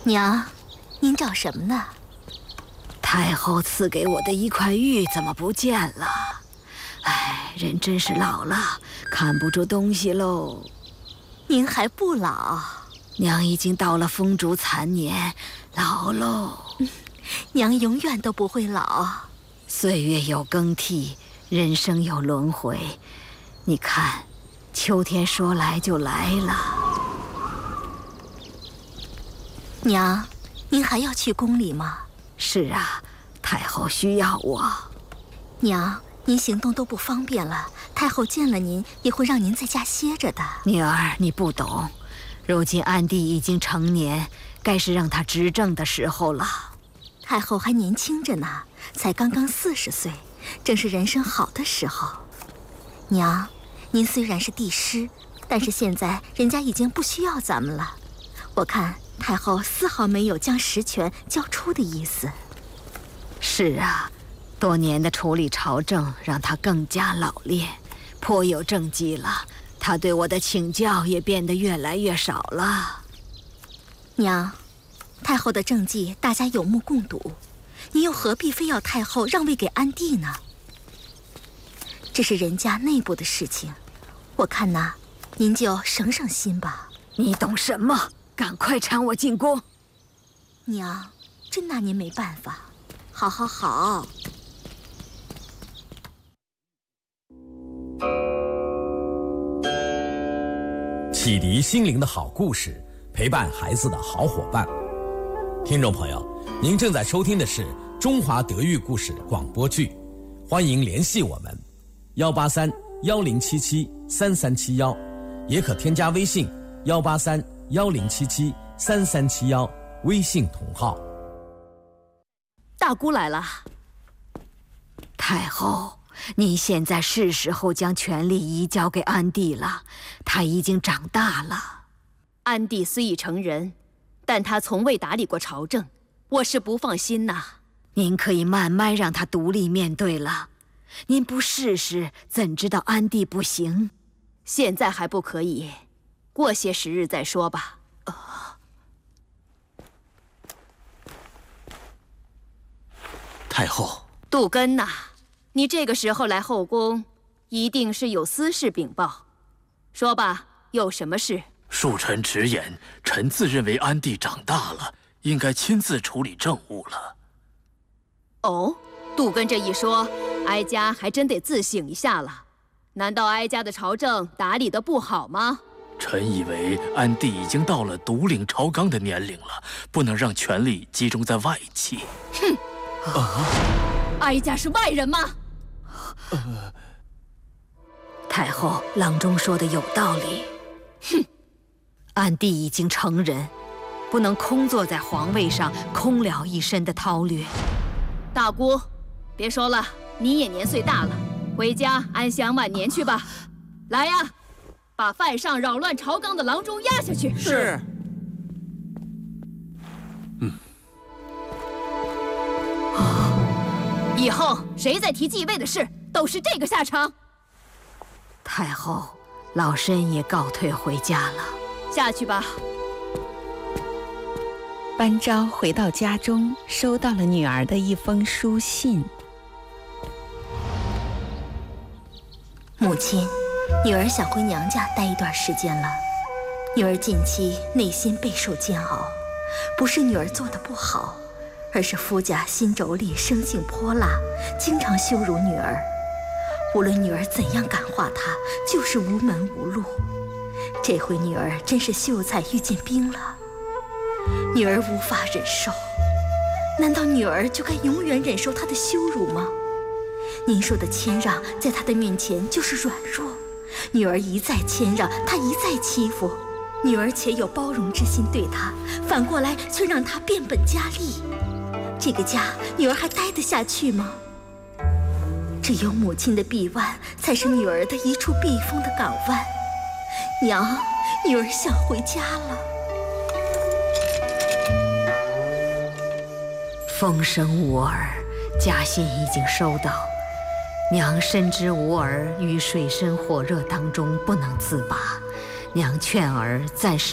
娘，您找什么呢？ 太后赐给我的一块玉怎么不见了？哎，人真是老了，看不出东西喽。 您还不老， 娘已经到了风烛残年，老喽。 娘永远都不会老。 岁月有更替，人生有轮回。你看，秋天说来就来了。 娘，您还要去宫里吗？ 是啊，太后需要我。 娘，您行动都不方便了，太后见了您也会让您在家歇着的。 女儿，你不懂，如今安帝已经成年，该是让他执政的时候了。 太后还年轻着呢，才刚刚40岁，正是人生好的时候。娘，您虽然是帝师，但是现在人家已经不需要咱们了。我看太后丝毫没有将实权交出的意思。 是啊，多年的处理朝政让他更加老练，颇有政绩了。他对我的请教也变得越来越少了。 娘，太后的政绩大家有目共睹，您又何必非要太后让位给安帝呢？这是人家内部的事情，我看呐，您就省省心吧。 你懂什么？赶快搀我进宫。 娘，真拿您没办法。好好好。 启迪心灵的好故事，陪伴孩子的好伙伴。听众朋友，您正在收听的是中华德育故事广播剧，欢迎联系我们183-1077-3371，也可添加微信183-1077-3371，微信同号。 大姑来了。 太后，你现在是时候将权力移交给安帝了，他已经长大了。 安帝虽已成人，但他从未打理过朝政，我是不放心呐。 您可以慢慢让他独立面对了。您不试试，怎知道安帝不行？ 现在还不可以，过些时日再说吧。 太后， 杜根呐，你这个时候来后宫，一定是有私事禀报。说吧，有什么事？ 恕臣直言，臣自认为安帝长大了，应该亲自处理政务了。 哦，杜根这一说，哀家还真得自省一下了。难道哀家的朝政打理得不好吗？ 臣以为安帝已经到了独领朝纲的年龄了，不能让权力集中在外戚。 哼！哀家是外人吗？ 太后，郎中说的有道理。 哼！ 安帝已经成人，不能空坐在皇位上，空了一身的韬略。 大姑，别说了，你也年岁大了，回家安享晚年去吧。来呀，把犯上扰乱朝纲的郎中押下去。 是。 以后谁再提继位的事，都是这个下场。 太后，老身也告退回家了。 下去吧。 班昭回到家中，收到了女儿的一封书信。 母亲，女儿想回娘家待一段时间了。女儿近期内心备受煎熬，不是女儿做的不好，而是夫家心妯娌生性泼辣，经常羞辱女儿。无论女儿怎样感化她，就是无门无路。这回女儿真是秀才遇见兵了，女儿无法忍受。难道女儿就该永远忍受她的羞辱吗？您说的谦让，在她的面前就是软弱。女儿一再谦让，她一再欺负。女儿且有包容之心对她，反过来却让她变本加厉。这个家，女儿还待得下去吗？只有母亲的臂弯，才是女儿的一处避风的港湾。娘，女儿想回家了。 风声无耳，家信已经收到。娘深知吾儿于水深火热当中不能自拔，娘劝儿暂时